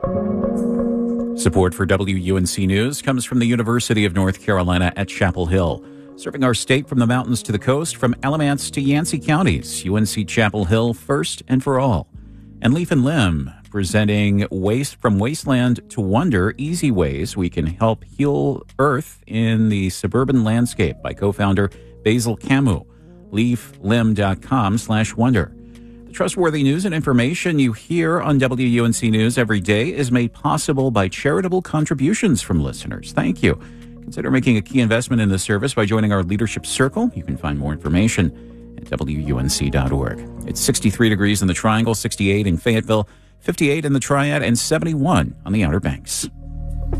Support for WUNC News comes from the University of North Carolina at Chapel Hill. Serving our state from the mountains to the coast, from Alamance to Yancey counties, UNC Chapel Hill, first and for all. And Leaf and Limb, presenting Waste from Wasteland to Wonder, Easy Ways We Can Help Heal Earth in the Suburban Landscape, by co-founder Basil Camus. leaflimb.com/wonder. The trustworthy news and information you hear on WUNC News every day is made possible by charitable contributions from listeners. Thank you. Consider making a key investment in this service by joining our leadership circle. You can find more information at WUNC.org. It's 63 degrees in the Triangle, 68 in Fayetteville, 58 in the Triad, and 71 on the Outer Banks.